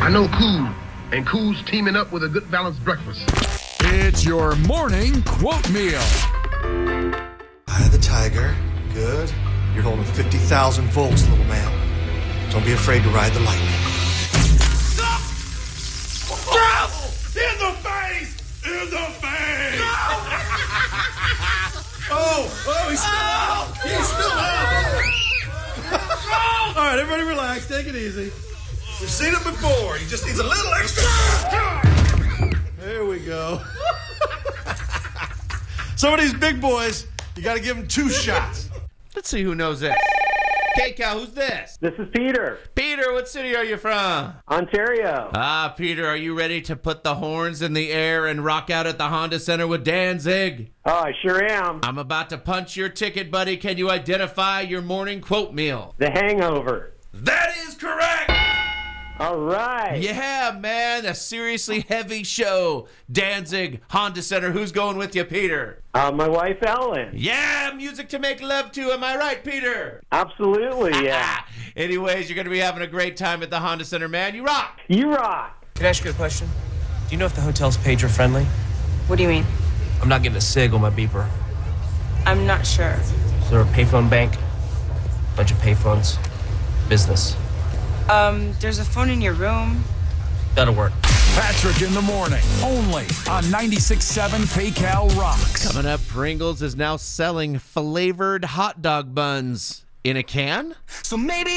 I know Cool, and Cool's teaming up with a good balanced breakfast. It's your morning quote meal. Eye of the tiger. Good. You're holding 50,000 volts, little man. Don't be afraid to ride the lightning. In the face! In the face! He's still out! He's still out! All right, everybody relax. Take it easy. We've seen it before. He just needs a little extra. There we go. Some of these big boys, you got to give them 2 shots. Let's see who knows this. K-Cal, who's this? This is Peter. Peter, what city are you from? Ontario. Ah, Peter, are you ready to put the horns in the air and rock out at the Honda Center with Danzig? Oh, I sure am. I'm about to punch your ticket, buddy. Can you identify your morning quote meal? The Hangover. That is correct! All right. Yeah, man, a seriously heavy show. Danzig, Honda Center. Who's going with you, Peter? My wife, Ellen. Yeah, music to make love to. Am I right, Peter? Absolutely, yeah. Anyways, you're going to be having a great time at the Honda Center, man. You rock. You rock. Can I ask you a question? Do you know if the hotel's pager friendly? What do you mean? I'm not getting a SIG on my beeper. I'm not sure. Is there a payphone bank? Bunch of payphones. Business. There's a phone in your room. That'll work. Patrick in the morning, only on 96.7 K-Cal Rocks. Coming up, Pringles is now selling flavored hot dog buns in a can. So maybe